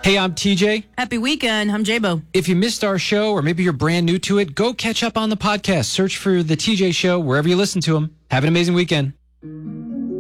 Hey, I'm TJ. Happy weekend. I'm J-Bo. If you missed our show or maybe you're brand new to it, go catch up on the podcast. Search for The TJ Show wherever you listen to them. Have an amazing weekend.